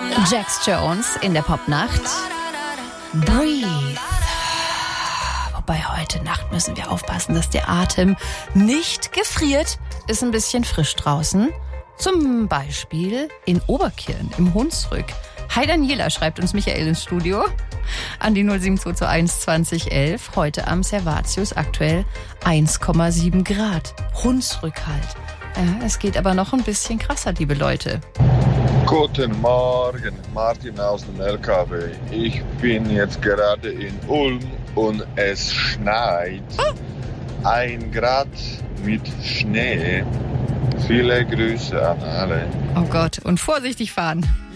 Jax Jones in der Popnacht. Breathe. Wobei heute Nacht müssen wir aufpassen, dass der Atem nicht gefriert. Ist ein bisschen frisch draußen. Zum Beispiel in Oberkirn im Hunsrück. Hi Daniela, schreibt uns Michael ins Studio. An die 07221 2011. Heute am Servatius aktuell 1,7 Grad. Hunsrück halt. Ja, es geht aber noch ein bisschen krasser, liebe Leute. Guten Morgen, Martin aus dem LKW. Ich bin jetzt gerade in Ulm und es schneit. 1 Grad mit Schnee. Viele Grüße an alle. Oh Gott, und vorsichtig fahren.